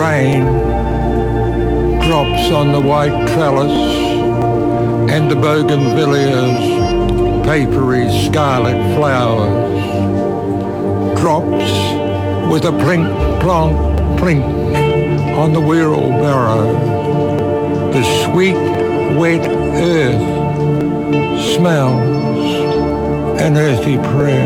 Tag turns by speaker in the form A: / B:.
A: rain drops on the white trellis and the bougainvillea's papery scarlet flowers. Drops with a plink, plonk, plink on the wheelbarrow. The sweet, wet earth smells an earthy prayer.